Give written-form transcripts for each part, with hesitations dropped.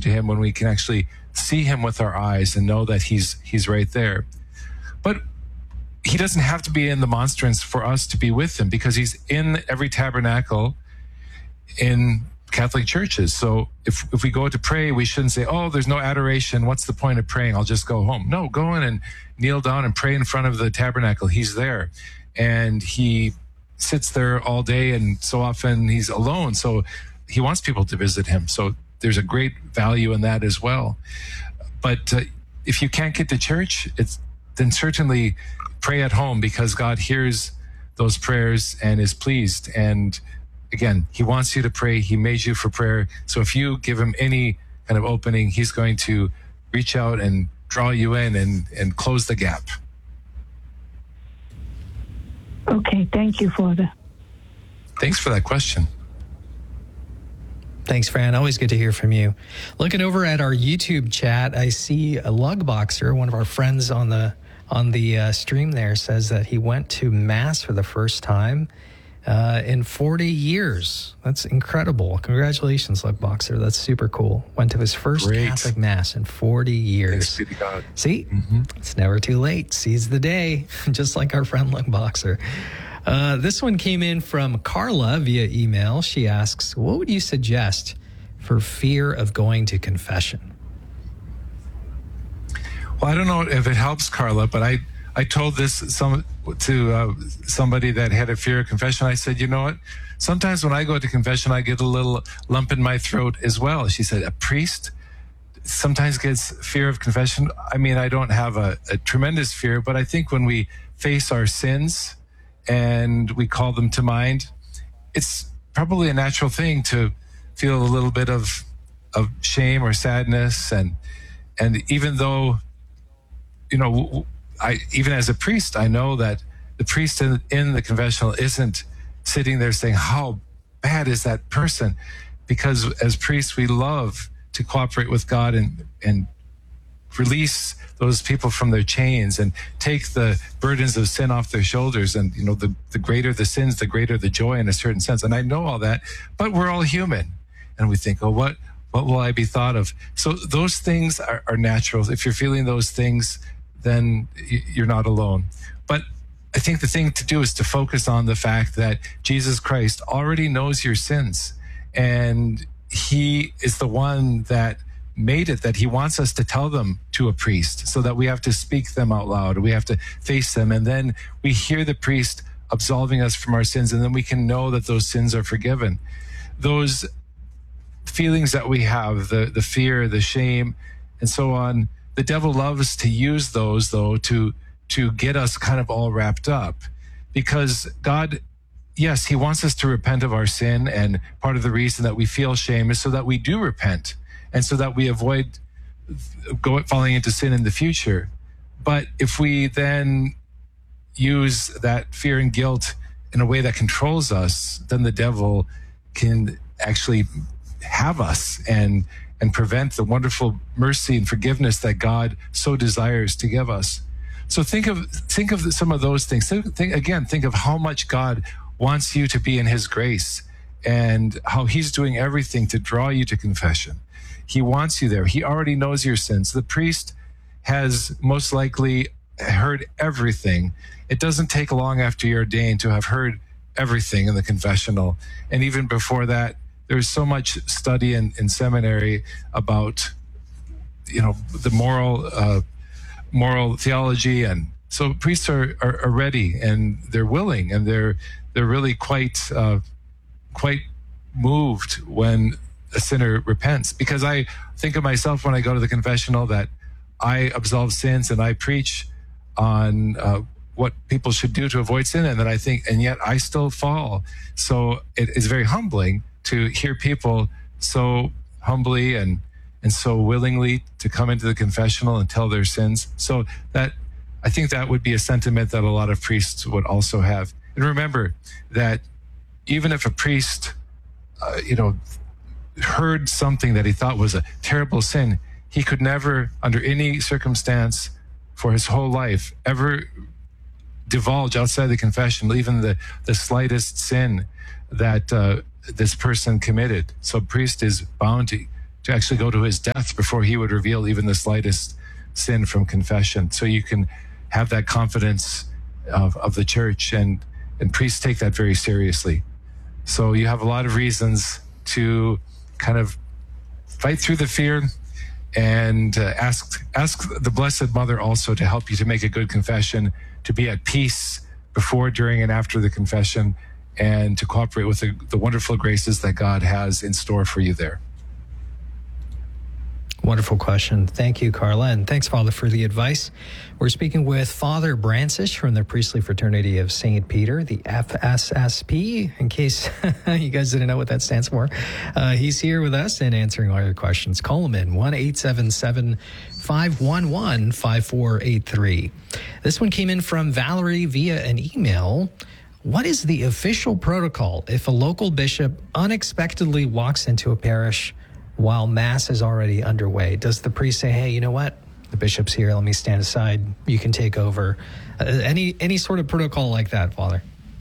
to him when we can actually see him with our eyes and know that he's right there. But he doesn't have to be in the monstrance for us to be with him, because he's in every tabernacle in Catholic churches. So if we go to pray, we shouldn't say, oh, there's no adoration. What's the point of praying? I'll just go home. No, go in and kneel down and pray in front of the tabernacle. He's there. And he sits there all day, and so often he's alone. So he wants people to visit him. So there's a great value in that as well. But if you can't get to church, then certainly pray at home, because God hears those prayers and is pleased. And again, he wants you to pray. He made you for prayer. So if you give him any kind of opening, he's going to reach out and draw you in and close the gap. Okay, thank you, Father. Thanks for that question. Thanks, Fran. Always good to hear from you. Looking over at our YouTube chat, I see a Lug Boxer, one of our friends on the stream there, says that he went to Mass for the first time in 40 years. That's incredible. Congratulations, Lug Boxer. That's super cool. Went to his first Catholic Mass in 40 years. Thanks be to God. See, It's never too late. Seize the day, just like our friend Lug Boxer. This one came in from Carla via email. She asks, what would you suggest for fear of going to confession? Well, I don't know if it helps, Carla, but I told this to somebody that had a fear of confession. I said, you know what? Sometimes when I go to confession, I get a little lump in my throat as well. She said, a priest sometimes gets fear of confession. I mean, I don't have a tremendous fear, but I think when we face our sins and we call them to mind, it's probably a natural thing to feel a little bit of shame or sadness. And even though, you know, even as a priest, I know that the priest in the confessional isn't sitting there saying, how bad is that person? Because as priests, we love to cooperate with God and release those people from their chains and take the burdens of sin off their shoulders. And, you know, the greater the sins, the greater the joy in a certain sense. And I know all that, but we're all human. And we think, oh, what will I be thought of? So those things are natural. If you're feeling those things, then you're not alone. But I think the thing to do is to focus on the fact that Jesus Christ already knows your sins. And he is the one that made it that he wants us to tell them to a priest, so that we have to speak them out loud. We have to face them. And then we hear the priest absolving us from our sins. And then we can know that those sins are forgiven. Those feelings that we have, the fear, the shame, and so on, the devil loves to use those, though, to get us kind of all wrapped up. Because God, yes, he wants us to repent of our sin. And part of the reason that we feel shame is so that we do repent, and so that we avoid falling into sin in the future. But if we then use that fear and guilt in a way that controls us, then the devil can actually have us and prevent the wonderful mercy and forgiveness that God so desires to give us. So think of some of those things. Think of how much God wants you to be in his grace, and how he's doing everything to draw you to confession. He wants you there. He already knows your sins. The priest has most likely heard everything. It doesn't take long after you're ordained to have heard everything in the confessional. And even before that, there's so much study in seminary about, you know, the moral theology. And so priests are ready, and they're willing, and they're really quite moved when a sinner repents. Because I think of myself when I go to the confessional that I absolve sins and I preach on what people should do to avoid sin, and then I think, and yet I still fall. So it is very humbling to hear people so humbly and so willingly to come into the confessional and tell their sins. So that, I think that would be a sentiment that a lot of priests would also have. And remember that even if a priest, heard something that he thought was a terrible sin, he could never, under any circumstance for his whole life, ever divulge outside the confession even the slightest sin that this person committed. So priest is bound to actually go to his death before he would reveal even the slightest sin from confession. So you can have that confidence of the church, and priests take that very seriously. So you have a lot of reasons to kind of fight through the fear, and ask the Blessed Mother also to help you to make a good confession, to be at peace before, during, and after the confession, and to cooperate with the wonderful graces that God has in store for you there. Wonderful question. Thank you, Carla. And thanks, Father, for the advice. We're speaking with Father Brancis from the Priestly Fraternity of St. Peter, the FSSP, in case you guys didn't know what that stands for. He's here with us and answering all your questions. Call him in, 1-877-511-5483. This one came in from Valerie via an email. What is the official protocol if a local bishop unexpectedly walks into a parish while Mass is already underway? Does the priest say, hey, you know what? The bishop's here. Let me stand aside. You can take over. Any sort of protocol like that, Father?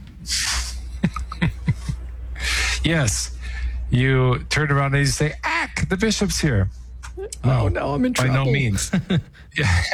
Yes. You turn around and you say, Ack, the bishop's here. No, I'm in trouble. By no means. Yeah.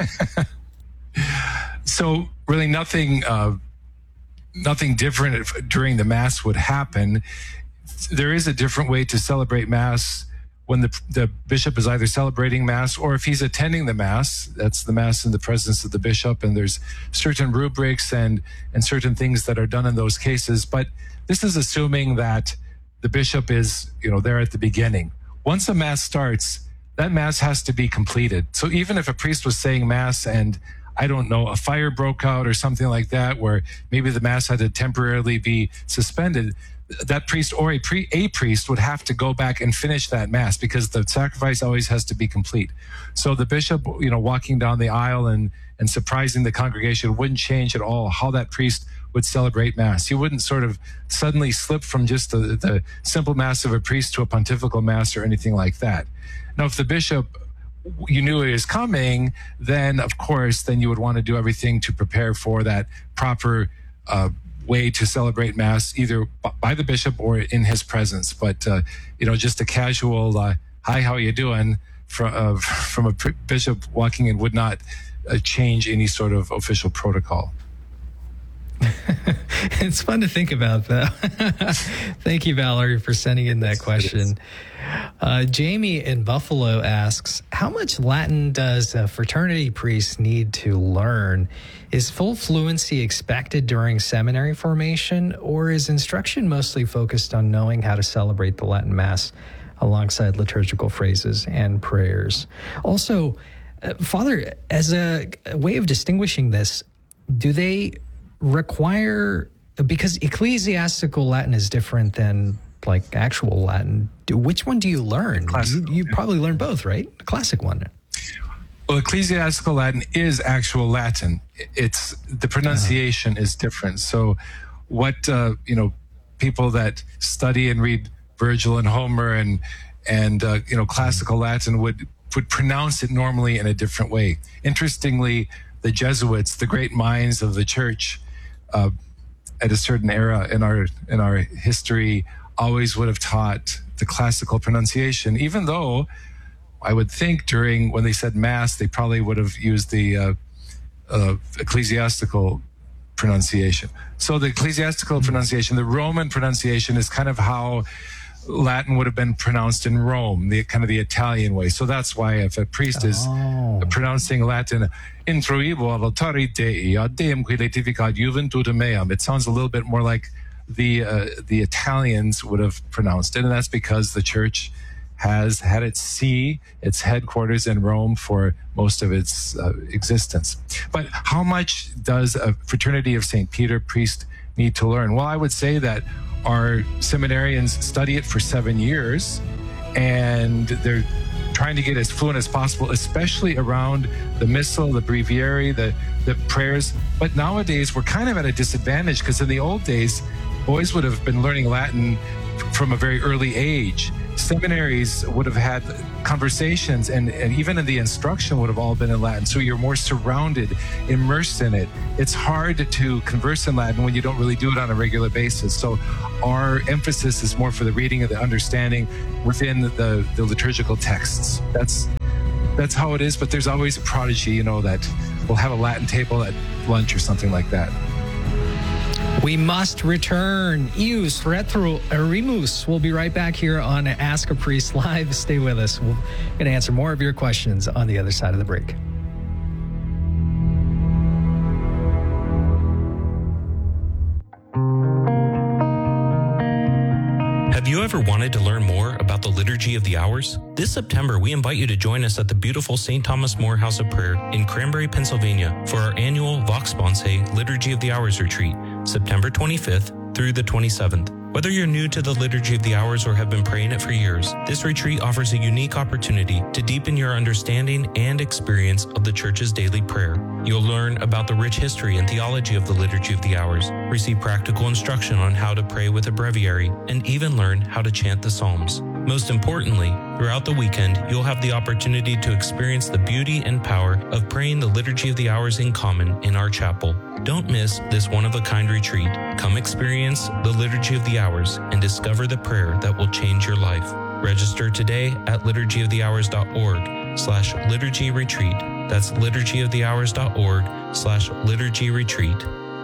So really nothing different during the Mass would happen. There is a different way to celebrate Mass when the bishop is either celebrating Mass, or if he's attending the Mass. That's the Mass in the presence of the bishop, and there's certain rubrics and certain things that are done in those cases. But this is assuming that the bishop is, there at the beginning. Once a Mass starts, that Mass has to be completed. So even if a priest was saying Mass and, I don't know, a fire broke out or something like that, where maybe the Mass had to temporarily be suspended, that priest or a priest would have to go back and finish that Mass, because the sacrifice always has to be complete. So the bishop, walking down the aisle and surprising the congregation wouldn't change at all how that priest would celebrate Mass. He wouldn't sort of suddenly slip from just the simple Mass of a priest to a pontifical Mass or anything like that. Now, if the bishop, you knew he was coming, then of course, then you would want to do everything to prepare for that proper way to celebrate Mass, either by the bishop or in his presence. But just a casual "Hi, how are you doing?" from a bishop walking in would not change any sort of official protocol. It's fun to think about, though. Thank you, Valerie, for sending in that question. Jamie in Buffalo asks, how much Latin does a fraternity priest need to learn? Is full fluency expected during seminary formation, or is instruction mostly focused on knowing how to celebrate the Latin Mass alongside liturgical phrases and prayers? Also, Father, as a way of distinguishing this, do they require, because ecclesiastical Latin is different than like actual Latin, which one do you learn? You probably learn both, right? The classic one. Well, ecclesiastical Latin is actual Latin. It's the pronunciation is different. So what people that study and read Virgil and Homer and classical Latin would pronounce it normally in a different way. Interestingly, the Jesuits, the great minds of the church, at a certain era in our history, always would have taught the classical pronunciation, even though I would think when they said Mass, they probably would have used the ecclesiastical pronunciation. So the ecclesiastical pronunciation, the Roman pronunciation, is kind of how Latin would have been pronounced in Rome, the Italian way. So that's why if a priest is pronouncing Latin, introibo ad altare Dei, ad Deum qui laetificat juventutem meam, it sounds a little bit more like the Italians would have pronounced it, and that's because the church has had its headquarters in Rome for most of its existence. But how much does a Fraternity of St. Peter priest need to learn? Well, I would say that our seminarians study it for 7 years, and they're trying to get as fluent as possible, especially around the Missal, the Breviary, the prayers. But nowadays, we're kind of at a disadvantage, because in the old days, boys would have been learning Latin from a very early age. seminaries would have had conversations, and even in the instruction would have all been in Latin. So you're more surrounded, immersed in it. It's hard to converse in Latin when you don't really do it on a regular basis. So our emphasis is more for the reading and the understanding within the liturgical texts. That's how it is, but there's always a prodigy, that will have a Latin table at lunch or something like that. We must return. Ius retro erimus. We'll be right back here on Ask a Priest Live. Stay with us. We're going to answer more of your questions on the other side of the break. Have you ever wanted to learn more about the Liturgy of the Hours? This September, we invite you to join us at the beautiful St. Thomas More House of Prayer in Cranberry, Pennsylvania for our annual Vox Sponsae Liturgy of the Hours retreat, September 25th through the 27th. Whether you're new to the Liturgy of the Hours or have been praying it for years, this retreat offers a unique opportunity to deepen your understanding and experience of the Church's daily prayer. You'll learn about the rich history and theology of the Liturgy of the Hours, receive practical instruction on how to pray with a breviary, and even learn how to chant the Psalms. Most importantly, throughout the weekend, you'll have the opportunity to experience the beauty and power of praying the Liturgy of the Hours in common in our chapel. Don't miss this one-of-a-kind retreat. Come experience the Liturgy of the Hours and discover the prayer that will change your life. Register today at liturgyofthehours.org/liturgy retreat. That's liturgyofthehours.org/liturgy retreat.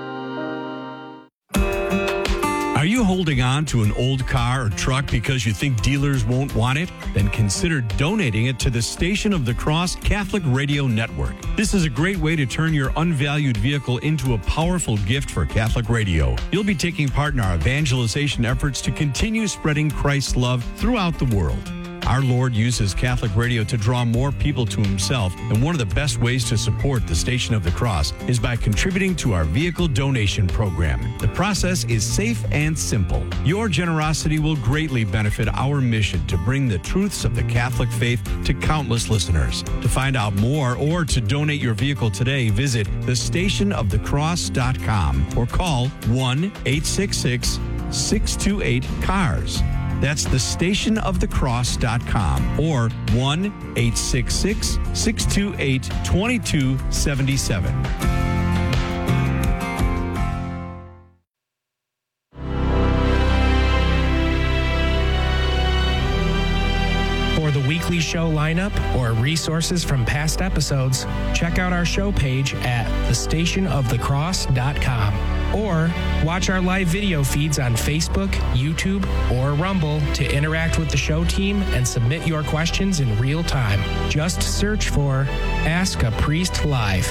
Are you holding on to an old car or truck because you think dealers won't want it? Then consider donating it to the Station of the Cross Catholic Radio Network. This is a great way to turn your unvalued vehicle into a powerful gift for Catholic radio. You'll be taking part in our evangelization efforts to continue spreading Christ's love throughout the world. Our Lord uses Catholic radio to draw more people to himself, and one of the best ways to support the Station of the Cross is by contributing to our vehicle donation program. The process is safe and simple. Your generosity will greatly benefit our mission to bring the truths of the Catholic faith to countless listeners. To find out more or to donate your vehicle today, visit thestationofthecross.com or call 1-866-628-CARS. That's thestationofthecross.com or 1-866-628-2277. For the weekly show lineup or resources from past episodes, check out our show page at thestationofthecross.com or watch our live video feeds on Facebook, YouTube, or Rumble to interact with the show team and submit your questions in real time. Just search for Ask a Priest Live.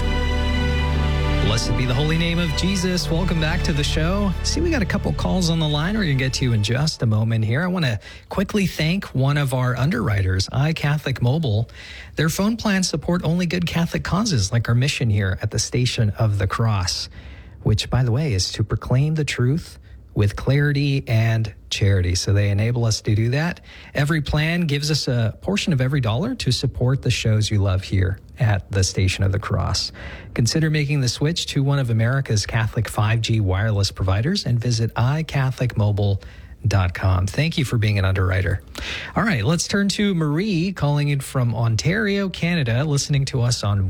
Blessed be the holy name of Jesus. Welcome back to the show. See, we got a couple calls on the line we're going to get to in just a moment here. I want to quickly thank one of our underwriters, iCatholic Mobile. Their phone plans support only good Catholic causes like our mission here at the Station of the Cross, which, by the way, is to proclaim the truth with clarity and charity. So they enable us to do that. Every plan gives us a portion of every dollar to support the shows you love here at the Station of the Cross. Consider making the switch to one of America's Catholic 5G wireless providers and visit iCatholicMobile.com. Thank you for being an underwriter. All right, let's turn to Marie calling in from Ontario, Canada, listening to us on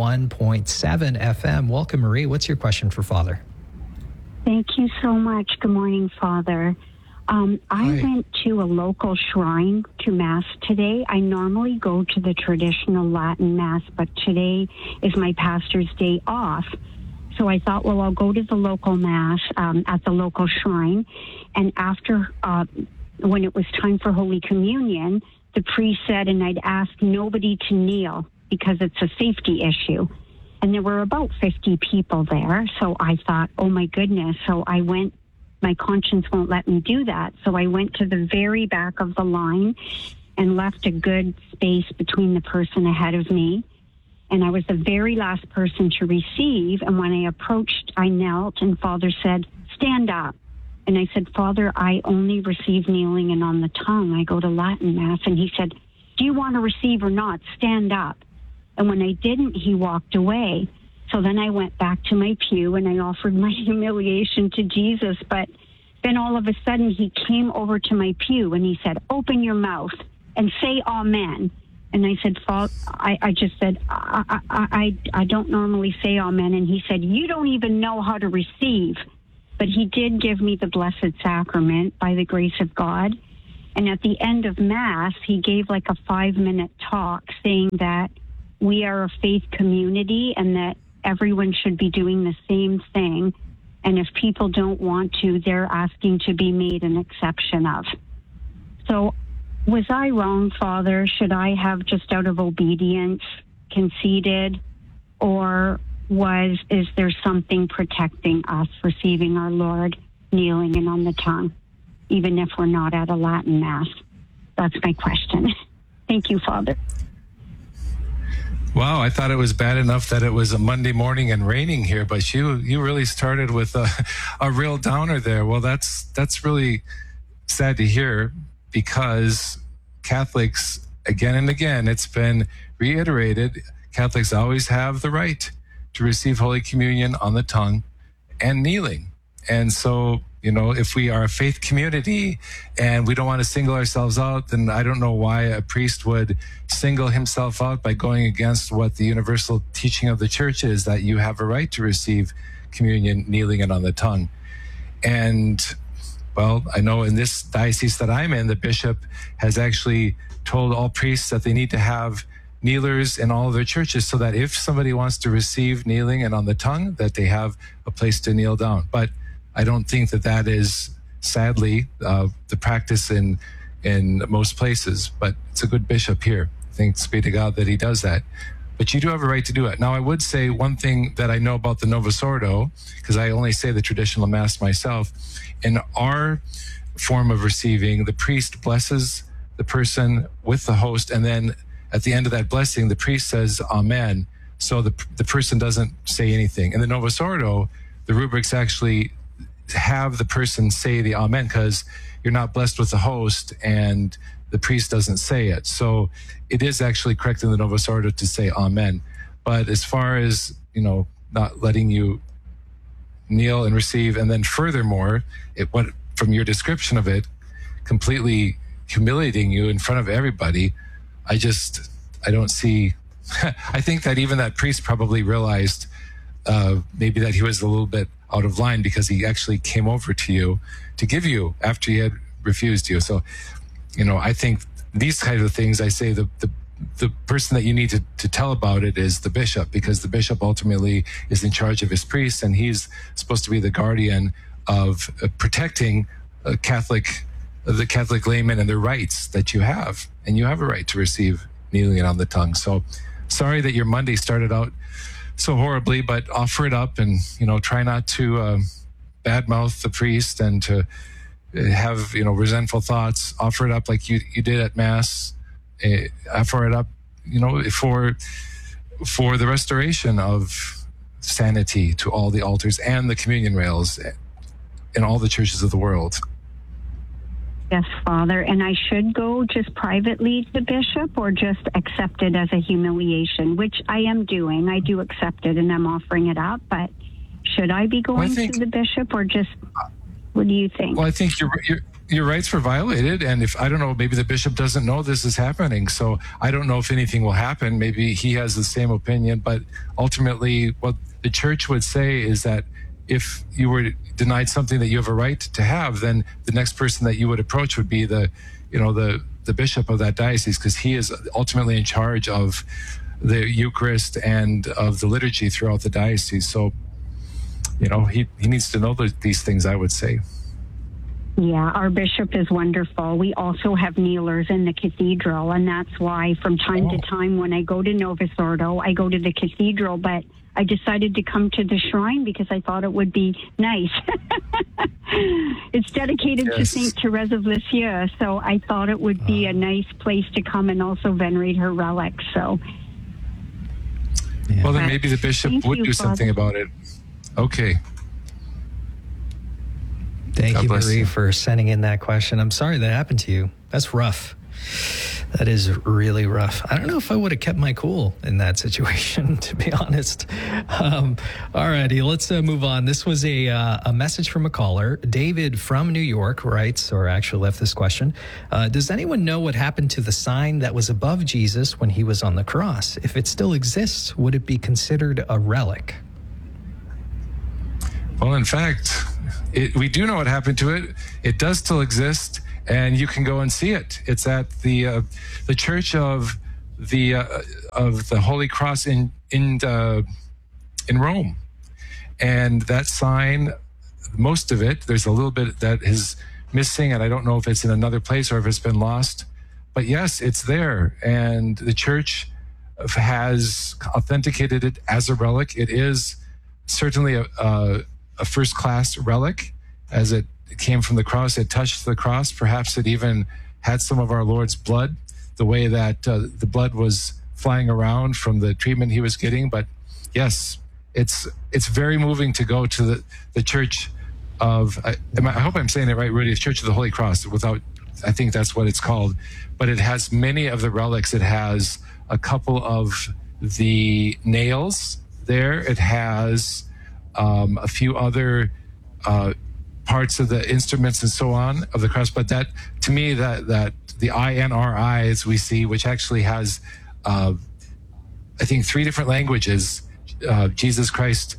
101.7 FM. Welcome, Marie. What's your question for Father? Thank you so much. Good morning, Father. I went to a local shrine to Mass today. I normally go to the traditional Latin Mass, but today is my pastor's day off. So I thought, well, I'll go to the local Mass at the local shrine. And after, when it was time for Holy Communion, the priest said, and I'd ask nobody to kneel because it's a safety issue. And there were about 50 people there. So I thought, oh, my goodness. So I went. My conscience won't let me do that. So I went to the very back of the line and left a good space between the person ahead of me. And I was the very last person to receive. And when I approached, I knelt, and Father said, stand up. And I said, Father, I only receive kneeling and on the tongue. I go to Latin Mass. And he said, do you want to receive or not? Stand up. And when I didn't, he walked away. So then I went back to my pew and I offered my humiliation to Jesus. But then all of a sudden he came over to my pew and he said, "Open your mouth and say amen." And I said, I just said, I don't normally say amen. And he said, "You don't even know how to receive." But he did give me the Blessed Sacrament by the grace of God. And at the end of Mass, he gave like a 5-minute talk saying that we are a faith community and that everyone should be doing the same thing. And if people don't want to, they're asking to be made an exception of. So was I wrong, Father? Should I have just out of obedience conceded? Or is there something protecting us receiving our Lord, kneeling and on the tongue, even if we're not at a Latin Mass? That's my question. Thank you, Father. Wow, I thought it was bad enough that it was a Monday morning and raining here, but you really started with a real downer there. Well, that's really sad to hear, because Catholics, again and again, it's been reiterated, Catholics always have the right to receive Holy Communion on the tongue and kneeling. And so, if we are a faith community and we don't want to single ourselves out, then I don't know why a priest would single himself out by going against what the universal teaching of the church is, that you have a right to receive communion kneeling and on the tongue. And, well, I know in this diocese that I'm in, the bishop has actually told all priests that they need to have kneelers in all of their churches, so that if somebody wants to receive kneeling and on the tongue, that they have a place to kneel down. But I don't think that is, sadly, the practice in most places. But it's a good bishop here. Thanks be to God that he does that. But you do have a right to do it. Now, I would say one thing that I know about the Novus Ordo, because I only say the traditional Mass myself. In our form of receiving, the priest blesses the person with the host, and then at the end of that blessing, the priest says Amen. So the person doesn't say anything. In the Novus Ordo, the rubrics actually have the person say the Amen, because you're not blessed with the host and the priest doesn't say it. So it is actually correct in the Novus Ordo to say Amen. But as far as, not letting you kneel and receive, and then furthermore, from your description of it, completely humiliating you in front of everybody, I don't see, I think that even that priest probably realized maybe that he was a little bit out of line, because he actually came over to you to give you after he had refused you. So, I think these kinds of things, I say the person that you need to tell about it is the bishop, because the bishop ultimately is in charge of his priests, and he's supposed to be the guardian of protecting the Catholic laymen and their rights that you have. And you have a right to receive kneeling and on the tongue. So sorry that your Monday started out so horribly, but offer it up and, try not to badmouth the priest and to have, resentful thoughts. Offer it up like you did at Mass. Offer it up, for the restoration of sanity to all the altars and the communion rails in all the churches of the world. Yes, Father. And I should go just privately to the bishop, or just accept it as a humiliation, which I am doing. I do accept it and I'm offering it up, but should I be going to the bishop, or just, what do you think? Well, I think your rights were violated, and if, I don't know, maybe the bishop doesn't know this is happening, so I don't know if anything will happen. Maybe he has the same opinion, but ultimately what the church would say is that if you were denied something that you have a right to have, then the next person that you would approach would be the bishop of that diocese, because he is ultimately in charge of the Eucharist and of the liturgy throughout the diocese. So, he needs to know these things, I would say. Yeah, our bishop is wonderful. We also have kneelers in the cathedral, and that's why from time to time when I go to Novus Ordo, I go to the cathedral, but I decided to come to the shrine because I thought it would be nice. It's dedicated to Saint Therese of Lisieux, so I thought it would be a nice place to come and also venerate her relics. So, well, then maybe the bishop would do something about it. Okay. Thank you, Marie, for sending in that question. I'm sorry that happened to you. That's rough. That is really rough. I don't know if I would have kept my cool in that situation, to be honest. All righty, let's move on. This was a message from a caller. David from New York writes, or actually left this question. Does anyone know what happened to the sign that was above Jesus when he was on the cross? If it still exists, would it be considered a relic? Well, in fact, we do know what happened to it. It does still exist, and you can go and see it. It's at the Church of the Holy Cross in Rome, and that sign, most of it, there's a little bit that is missing, and I don't know if it's in another place or if it's been lost. But yes, it's there, and the church has authenticated it as a relic. It is certainly a first-class relic, as it came from the cross. It touched the cross. Perhaps it even had some of our Lord's blood, the way that the blood was flying around from the treatment he was getting. But yes, it's very moving to go to the church of, I hope I'm saying it right, Rudy, it's Church of the Holy Cross, I think that's what it's called. But it has many of the relics. It has a couple of the nails there. It has a few other parts of the instruments and so on of the cross. But that, to me, that the INRI, as we see, which actually has, I think, 3 different languages, Jesus Christ,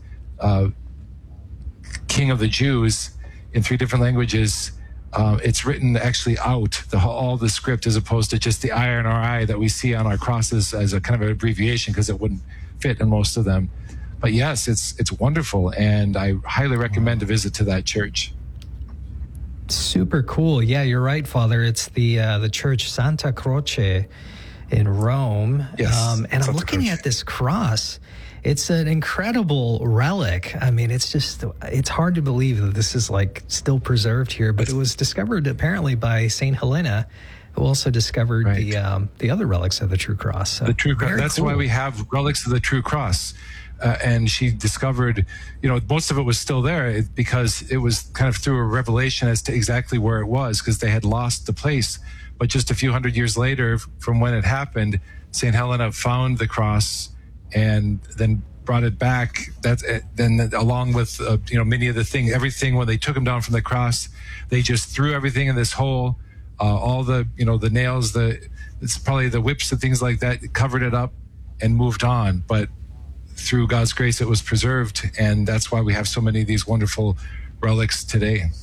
King of the Jews, in 3 different languages. It's written actually out, all the script, as opposed to just the INRI that we see on our crosses as a kind of an abbreviation, because it wouldn't fit in most of them. But yes, it's wonderful, and I highly recommend a visit to that church. Super cool. Yeah, you're right, Father. It's the church Santa Croce in Rome. Yes, and I'm looking at this cross. It's an incredible relic. I mean, it's hard to believe that this is like still preserved here, but it was discovered apparently by Saint Helena, who also discovered the other relics of the True Cross. So the True Cross. That's cool. Why we have relics of the True Cross. And she discovered, most of it was still there because it was kind of through a revelation as to exactly where it was, because they had lost the place. But just a few hundred years later from when it happened, St. Helena found the cross and then brought it back. Then along with, many of the things, everything, when they took him down from the cross, they just threw everything in this hole, all the, the nails, it's probably the whips and things like that, covered it up and moved on. But through God's grace, it was preserved, and that's why we have so many of these wonderful relics today.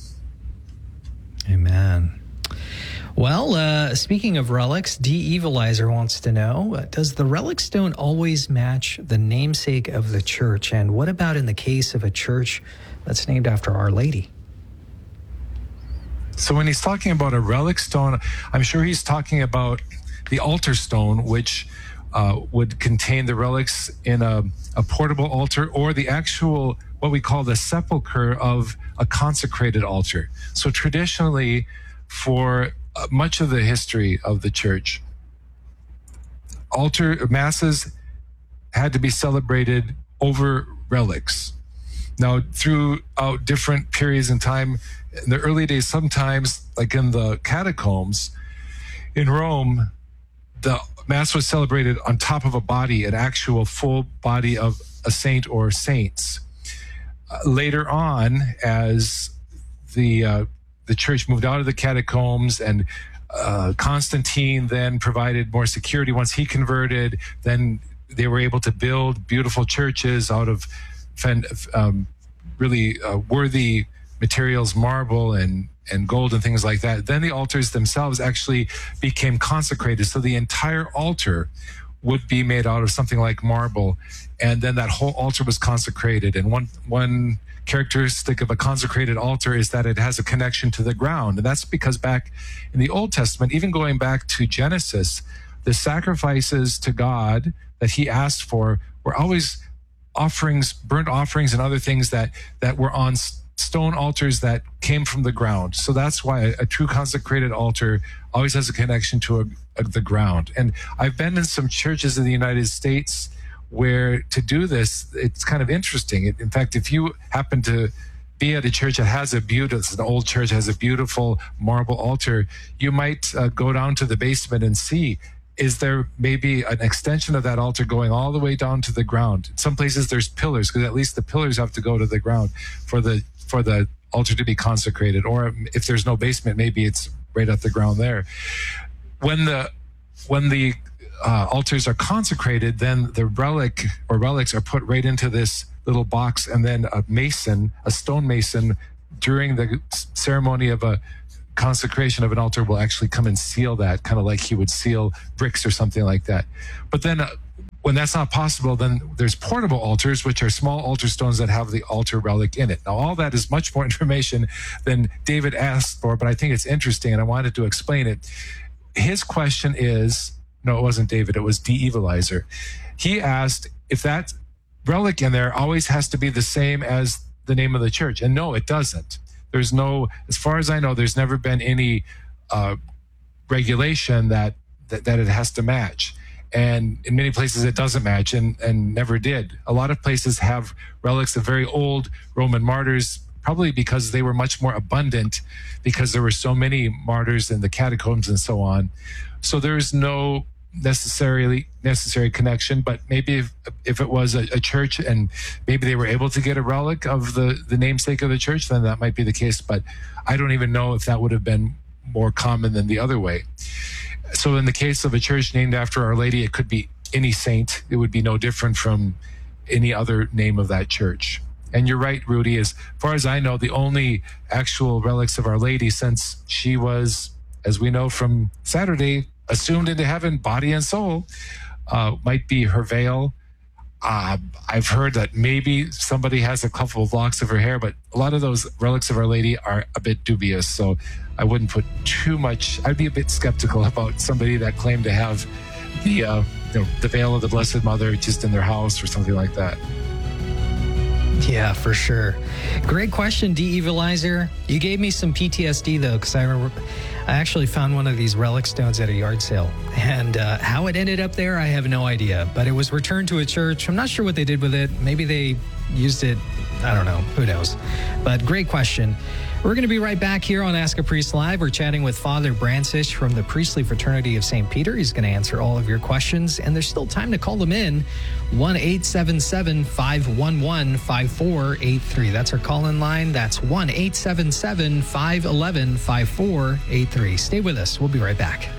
Amen. Well, speaking of relics, De-Evilizer wants to know, does the relic stone always match the namesake of the church? And what about in the case of a church that's named after Our Lady? So when he's talking about a relic stone, I'm sure he's talking about the altar stone, which would contain the relics in a portable altar, or the actual, what we call the sepulcher of a consecrated altar. So traditionally, for much of the history of the church, altar masses had to be celebrated over relics. Now, throughout different periods in time, in the early days, sometimes, like in the catacombs in Rome, the Mass was celebrated on top of a body, an actual full body of a saint or saints. Later on, as the church moved out of the catacombs, and Constantine then provided more security once he converted, then they were able to build beautiful churches out of really worthy materials, marble and gold and things like that. Then the altars themselves actually became consecrated. So the entire altar would be made out of something like marble. And then that whole altar was consecrated. And one characteristic of a consecrated altar is that it has a connection to the ground. And that's because back in the Old Testament, even going back to Genesis, the sacrifices to God that he asked for were always offerings, burnt offerings and other things that were on stone altars that came from the ground. So that's why a true consecrated altar always has a connection to the ground. And I've been in some churches in the United States where to do this, it's kind of interesting. In fact, if you happen to be at a church that has a beautiful, it's an old church, has a beautiful marble altar, you might go down to the basement and see, is there maybe an extension of that altar going all the way down to the ground? In some places there's pillars, because at least the pillars have to go to the ground for the altar to be consecrated. Or if there's no basement, maybe it's right at the ground there. When the altars are consecrated, then the relic or relics are put right into this little box, and then a stone mason, during the ceremony of a consecration of an altar, will actually come and seal that, kind of like he would seal bricks or something like that. But then when that's not possible, then there's portable altars, which are small altar stones that have the altar relic in it. Now, all that is much more information than David asked for, but I think it's interesting, and I wanted to explain it. His question is, no, it wasn't David, it was D. Evilizer. He asked if that relic in there always has to be the same as the name of the church. And no, it doesn't. There's no, as far as I know, there's never been any regulation that it has to match. And in many places it doesn't match, and never did. A lot of places have relics of very old Roman martyrs, probably because they were much more abundant, because there were so many martyrs in the catacombs and so on. So there's no necessary connection, but maybe if it was a church and maybe they were able to get a relic of the namesake of the church, then that might be the case. But I don't even know if that would have been more common than the other way. So in the case of a church named after Our Lady, it could be any saint. It would be no different from any other name of that church. And you're right, Rudy, as far as I know, the only actual relics of Our Lady, since she was, as we know from Saturday, assumed into heaven, body and soul, might be her veil. I've heard that maybe somebody has a couple of locks of her hair, but a lot of those relics of Our Lady are a bit dubious. So I wouldn't put too much. I'd be a bit skeptical about somebody that claimed to have the veil of the Blessed Mother just in their house or something like that. Yeah, for sure. Great question, D. Evilizer. You gave me some PTSD, though, because I actually found one of these relic stones at a yard sale. And how it ended up there, I have no idea. But it was returned to a church. I'm not sure what they did with it. Maybe they used it. I don't know. Who knows? But great question. We're going to be right back here on Ask a Priest Live. We're chatting with Father Brancisz from the Priestly Fraternity of St. Peter. He's going to answer all of your questions, and there's still time to call them in. 1-877-511-5483. That's our call-in line. That's 1-877-511-5483. Stay with us. We'll be right back.